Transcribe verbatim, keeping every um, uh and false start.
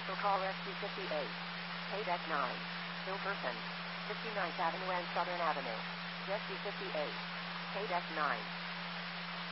So call S Q fifty-eight. K D E C nine. Hilkerson. fifty-ninth Avenue and Southern Avenue. S Q fifty-eight. K D E C nine.